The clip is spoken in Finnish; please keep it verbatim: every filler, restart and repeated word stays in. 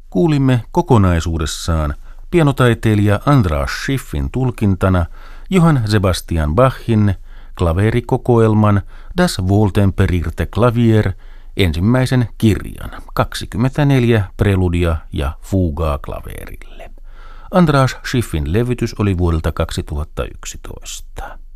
Kuulimme kokonaisuudessaan pianotaiteilija Andras Schiffin tulkintana Johann Sebastian Bachin klaverikokoelman Das Wohltemperierte Klavier ensimmäisen kirjan kaksikymmentäneljä preludia ja fugaa klaverille. Andras Schiffin levytys oli vuodelta kaksituhattayksitoista.